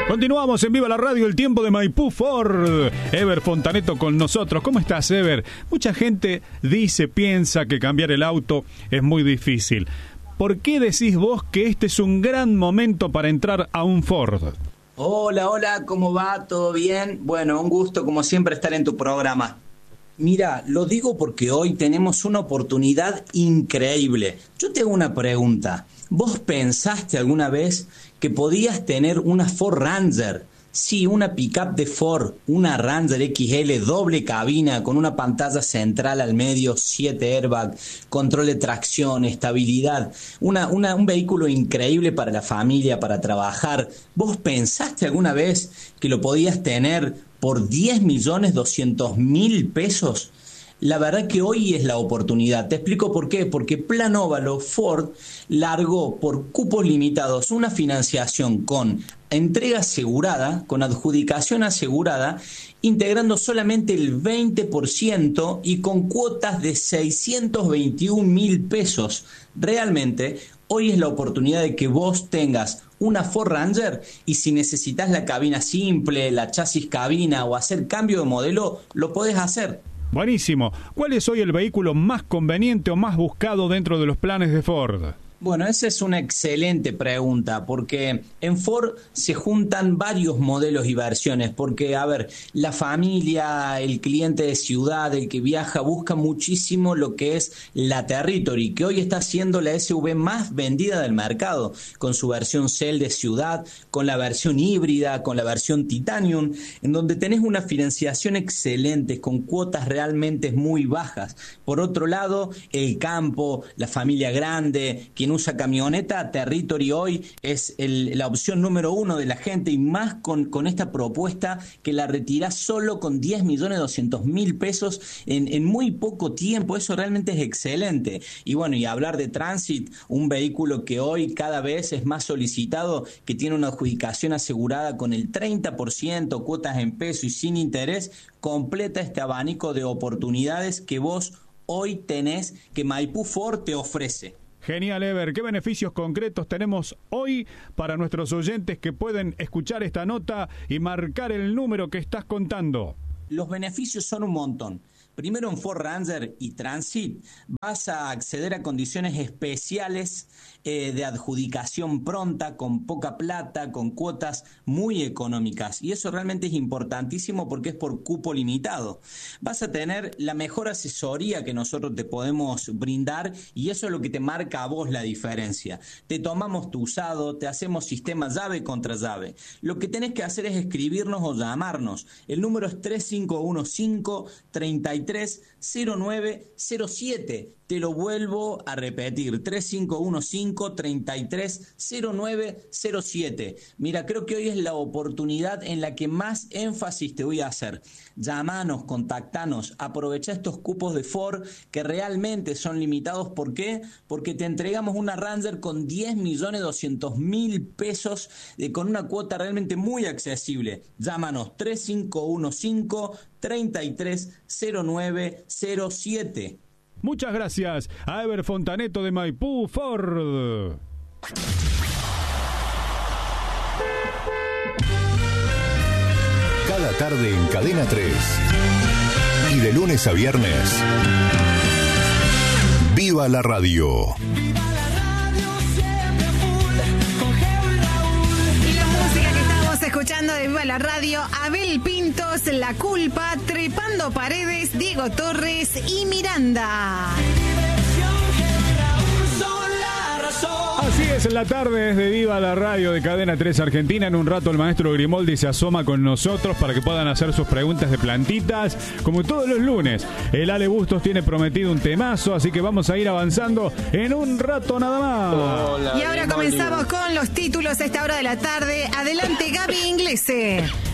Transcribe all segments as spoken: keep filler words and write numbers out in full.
Continuamos en Viva la Radio, el tiempo de Maipú Ford. Ever Fontaneto con nosotros. ¿Cómo estás, Ever? Mucha gente dice, piensa que cambiar el auto es muy difícil. ¿Por qué decís vos que este es un gran momento para entrar a un Ford? Hola, hola, ¿cómo va? ¿Todo bien? Bueno, un gusto como siempre estar en tu programa. Mira, lo digo porque hoy tenemos una oportunidad increíble. Yo te hago una pregunta. ¿Vos pensaste alguna vez que podías tener una Ford Ranger? Sí, una pickup de Ford, una Ranger X L, doble cabina, con una pantalla central al medio, siete airbags, control de tracción, estabilidad. Una, una, un vehículo increíble para la familia, para trabajar. ¿Vos pensaste alguna vez que lo podías tener por diez millones doscientos mil pesos? La verdad que hoy es la oportunidad. Te explico por qué. Porque Plan Óvalo Ford largó por cupos limitados una financiación con entrega asegurada, con adjudicación asegurada, integrando solamente el veinte por ciento y con cuotas de seiscientos veintiún mil pesos. Realmente, hoy es la oportunidad de que vos tengas una Ford Ranger y si necesitas la cabina simple, la chasis cabina o hacer cambio de modelo, lo podés hacer. Buenísimo. ¿Cuál es hoy el vehículo más conveniente o más buscado dentro de los planes de Ford? Bueno, esa es una excelente pregunta, porque en Ford se juntan varios modelos y versiones, porque, a ver, la familia, el cliente de ciudad, el que viaja, busca muchísimo lo que es la Territory, que hoy está siendo la S U V más vendida del mercado, con su versión Cell de ciudad, con la versión híbrida, con la versión Titanium, en donde tenés una financiación excelente, con cuotas realmente muy bajas. Por otro lado, el campo, la familia grande, quien usa camioneta, Territory hoy es el, la opción número uno de la gente, y más con, con esta propuesta que la retirás solo con diez millones doscientos mil pesos en, en muy poco tiempo. Eso realmente es excelente. Y bueno, y hablar de Transit, un vehículo que hoy cada vez es más solicitado, que tiene una adjudicación asegurada con el treinta por ciento, cuotas en peso y sin interés, completa este abanico de oportunidades que vos hoy tenés, que Maipú Ford te ofrece. Genial, Ever. ¿Qué beneficios concretos tenemos hoy para nuestros oyentes que pueden escuchar esta nota y marcar el número que estás contando? Los beneficios son un montón. Primero, en Ford Ranger y Transit vas a acceder a condiciones especiales eh, de adjudicación pronta, con poca plata, con cuotas muy económicas. Y eso realmente es importantísimo porque es por cupo limitado. Vas a tener la mejor asesoría que nosotros te podemos brindar y eso es lo que te marca a vos la diferencia. Te tomamos tu usado, te hacemos sistema llave contra llave. Lo que tenés que hacer es escribirnos o llamarnos. El número es tres cinco uno cinco, treinta y tres cero nueve cero siete. Te lo vuelvo a repetir, tres cinco uno cinco, treinta y tres cero nueve cero siete. Mira, creo que hoy es la oportunidad en la que más énfasis te voy a hacer. Llámanos, contactanos, aprovecha estos cupos de Ford que realmente son limitados. ¿Por qué? Porque te entregamos una Ranger con diez millones doscientos mil pesos, eh, con una cuota realmente muy accesible. Llámanos, tres cinco uno cinco, treinta y tres cero nueve cero siete. Muchas gracias a Ever Fontaneto de Maipú Ford. Cada tarde en Cadena tres y de lunes a viernes, Viva la Radio. Escuchando de Viva la Radio, Abel Pintos, La Culpa, Trepando Paredes, Diego Torres y Miranda. Así es, en la tarde desde Viva la Radio de Cadena tres Argentina. En un rato el maestro Grimoldi se asoma con nosotros para que puedan hacer sus preguntas de plantitas, como todos los lunes. El Ale Bustos tiene prometido un temazo, así que vamos a ir avanzando en un rato nada más. Hola, y ahora Grimoldi. Comenzamos con los títulos a esta hora de la tarde. Adelante, Gaby Inglese.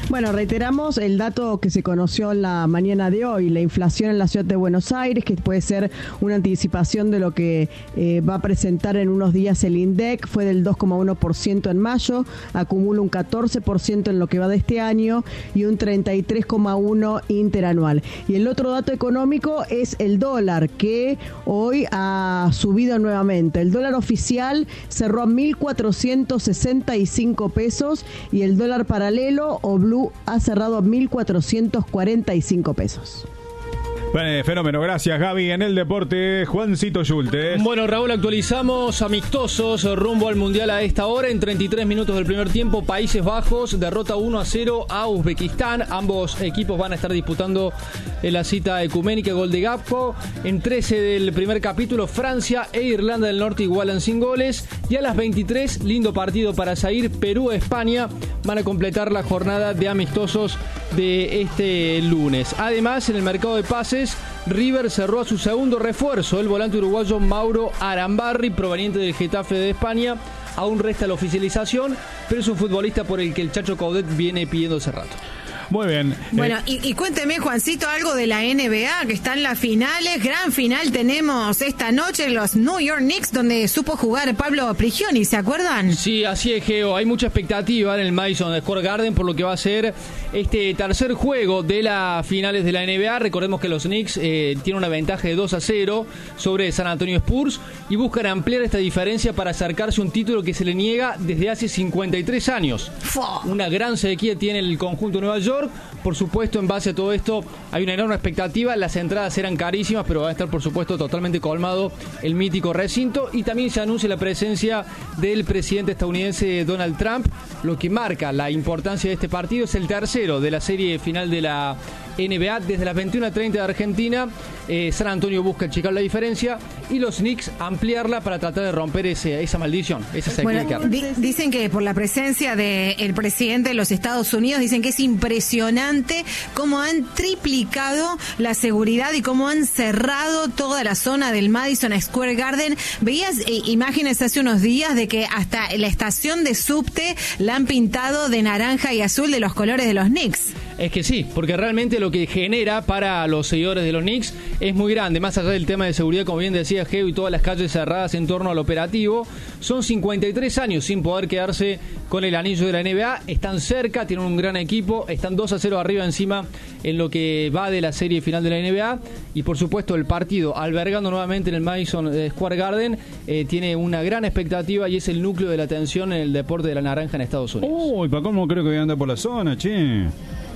Bueno, reiteramos el dato que se conoció la mañana de hoy, la inflación en la ciudad de Buenos Aires, que puede ser una anticipación de lo que eh, va a presentar en unos días el INDEC, fue del dos coma uno por ciento en mayo, acumula un catorce por ciento en lo que va de este año y un treinta y tres coma uno por ciento interanual. Y el otro dato económico es el dólar, que hoy ha subido nuevamente. El dólar oficial cerró a mil cuatrocientos sesenta y cinco pesos y el dólar paralelo o blue ha cerrado a mil cuatrocientos cuarenta y cinco pesos. Bueno, fenómeno, gracias Gaby. En el deporte, Juancito Schultes. Bueno, Raúl, actualizamos amistosos rumbo al Mundial a esta hora. En treinta y tres minutos del primer tiempo, Países Bajos derrota uno a cero a Uzbekistán. Ambos equipos van a estar disputando en la cita ecuménica, gol de Gapco. En trece del primer capítulo, Francia e Irlanda del Norte igualan sin goles. Y a las veintitrés, lindo partido para Zaire, Perú-España. Van a completar la jornada de amistosos de este lunes. Además, en el mercado de pases, River cerró a su segundo refuerzo, el volante uruguayo Mauro Arambarri, proveniente del Getafe de España. Aún resta la oficialización, pero es un futbolista por el que el Chacho Coudet viene pidiendo hace rato. Muy bien. Bueno, eh, y, y cuénteme, Juancito, algo de la N B A, que están las finales. Gran final tenemos esta noche, los New York Knicks, donde supo jugar Pablo Prigioni, ¿se acuerdan? Sí, así es, Geo. Hay mucha expectativa en el Madison Square Garden por lo que va a ser este tercer juego de las finales de la N B A. Recordemos que los Knicks eh, tienen una ventaja de dos a cero sobre San Antonio Spurs y buscan ampliar esta diferencia para acercarse a un título que se le niega desde hace cincuenta y tres años. Fua. Una gran sequía tiene el conjunto de Nueva York. Por supuesto, en base a todo esto, hay una enorme expectativa. Las entradas eran carísimas, pero va a estar, por supuesto, totalmente colmado el mítico recinto. Y también se anuncia la presencia del presidente estadounidense Donald Trump. Lo que marca la importancia de este partido es el tercero de la serie final de la N B A. Desde las veintiuna treinta de Argentina, eh, San Antonio busca achicar la diferencia y los Knicks ampliarla para tratar de romper ese, esa maldición, esa sequía. Bueno, di- dicen que por la presencia del presidente de los Estados Unidos, dicen que es impresionante cómo han triplicado la seguridad y cómo han cerrado toda la zona del Madison Square Garden. Veías eh, imágenes hace unos días de que hasta la estación de subte la han pintado de naranja y azul de los colores de los Knicks. Es que sí, porque realmente lo que genera para los seguidores de los Knicks es muy grande. Más allá del tema de seguridad, como bien decía Geo, y todas las calles cerradas en torno al operativo, son cincuenta y tres años sin poder quedarse con el anillo de la N B A. Están cerca, tienen un gran equipo, están dos a cero arriba encima en lo que va de la serie final de la N B A. Y por supuesto el partido, albergando nuevamente en el Madison Square Garden, eh, tiene una gran expectativa y es el núcleo de la atención en el deporte de la naranja en Estados Unidos. Uy, ¿para cómo creo que voy a andar por la zona, che?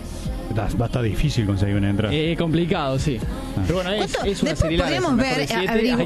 Va a estar difícil conseguir una entrada. Eh, complicado, sí. Pero bueno, es, es una Después serie larga, podríamos es ver, mejor de siete, averiguar,